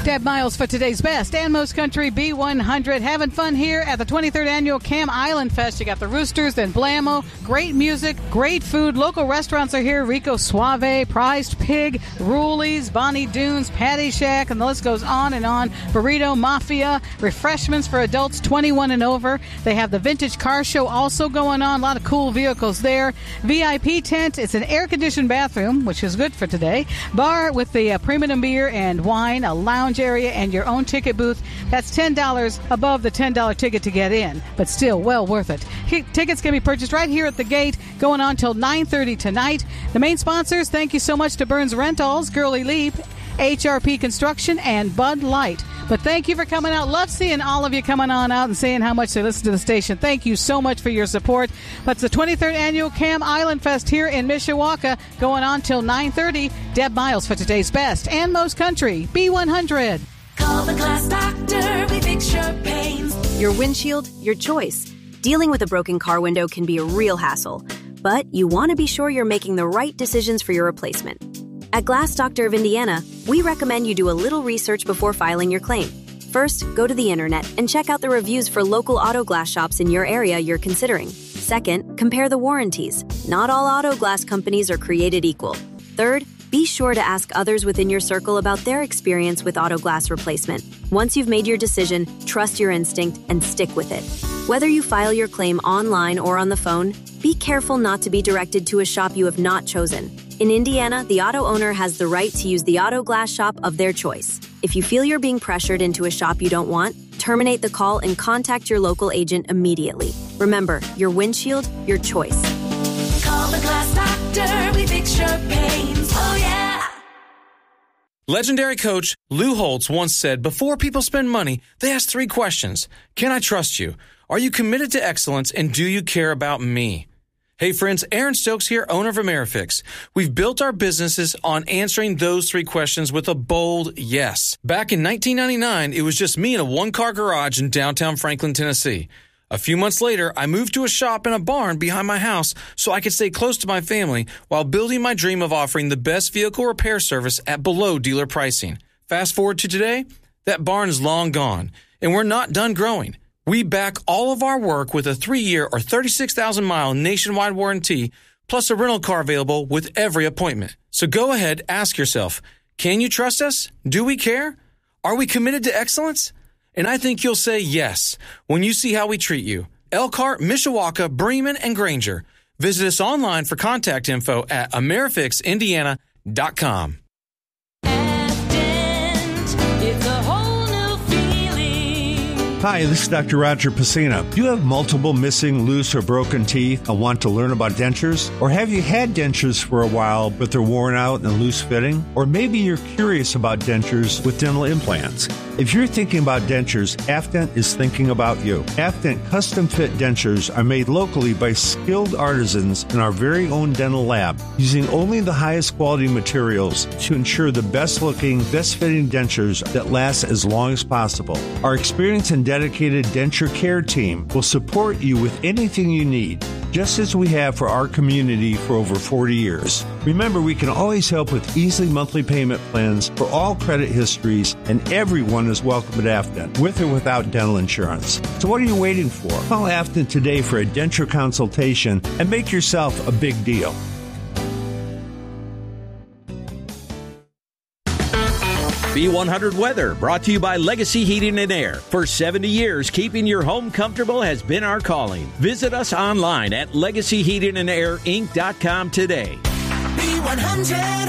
Deb Miles for today's best and most country B100. Having fun here at the 23rd Annual Cam Island Fest. You got the Roosters and Blammo. Great music, great food. Local restaurants are here. Rico Suave, Prized Pig, Rulies, Bonnie Dunes, Patty Shack, and the list goes on and on. Burrito Mafia, refreshments for adults 21 and over. They have the Vintage Car Show also going on. A lot of cool vehicles there. VIP tent. It's an air-conditioned bathroom, which is good for today. Bar with the premium beer and wine, a lounge area, and your own ticket booth. That's $10 above the $10 ticket to get in, but still well worth it. Tickets can be purchased right here at the gate, going on till 9:30 tonight. The main sponsors, thank you so much to Burns Rentals, Girly Leap, HRP Construction, and Bud Light. But thank you for coming out. Love seeing all of you coming on out and saying how much they listen to the station. Thank you so much for your support. That's the 23rd Annual Cam Island Fest here in Mishawaka, going on till 9:30. Deb Miles for today's best and most country B100. Call the Glass Doctor, we fix your pains. Your windshield, your choice. Dealing with a broken car window can be a real hassle, but you want to be sure you're making the right decisions for your replacement. At Glass Doctor of Indiana, we recommend you do a little research before filing your claim. First, go to the internet and check out the reviews for local auto glass shops in your area you're considering. Second, compare the warranties. Not all auto glass companies are created equal. Third, be sure to ask others within your circle about their experience with auto glass replacement. Once you've made your decision, trust your instinct and stick with it. Whether you file your claim online or on the phone, be careful not to be directed to a shop you have not chosen. In Indiana, the auto owner has the right to use the auto glass shop of their choice. If you feel you're being pressured into a shop you don't want, terminate the call and contact your local agent immediately. Remember, your windshield, your choice. Call the Glass Doctor, we fix your pains. Oh, yeah. Legendary coach Lou Holtz once said, before people spend money, they ask 3 questions. Can I trust you? Are you committed to excellence? And do you care about me? Hey friends, Aaron Stokes here, owner of AmeriFix. We've built our businesses on answering those 3 questions with a bold yes. Back in 1999, it was just me in a 1-car garage in downtown Franklin, Tennessee. A few months later, I moved to a shop in a barn behind my house so I could stay close to my family while building my dream of offering the best vehicle repair service at below dealer pricing. Fast forward to today, that barn is long gone, and we're not done growing. We back all of our work with a 3-year or 36,000-mile nationwide warranty, plus a rental car available with every appointment. So go ahead, ask yourself, can you trust us? Do we care? Are we committed to excellence? And I think you'll say yes when you see how we treat you. Elkhart, Mishawaka, Bremen, and Granger. Visit us online for contact info at AmeriFixIndiana.com. Hi, this is Dr. Roger Pacina. Do you have multiple missing, loose, or broken teeth and want to learn about dentures? Or have you had dentures for a while, but they're worn out and loose fitting? Or maybe you're curious about dentures with dental implants. If you're thinking about dentures, Afdent is thinking about you. Afdent custom fit dentures are made locally by skilled artisans in our very own dental lab, using only the highest quality materials to ensure the best looking, best fitting dentures that last as long as possible. Our experienced and dedicated denture care team will support you with anything you need, just as we have for our community for over 40 years. Remember, we can always help with easy monthly payment plans for all credit histories, and everyone is welcome at Afdent, with or without dental insurance. So what are you waiting for? Call Afdent today for a denture consultation and make yourself a big deal. B100 Weather, brought to you by Legacy Heating and Air. For 70 years, keeping your home comfortable has been our calling. Visit us online at LegacyHeatingandAirInc.com today. B100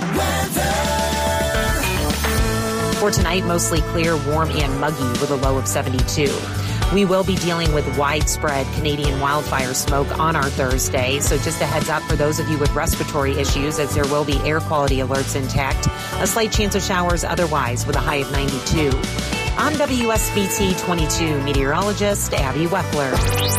Weather. For tonight, mostly clear, warm, and muggy with a low of 72. We will be dealing with widespread Canadian wildfire smoke on our Thursday, so just a heads up for those of you with respiratory issues, as there will be air quality alerts intact. A slight chance of showers otherwise with a high of 92. I'm WSBT 22 meteorologist Abby Weckler.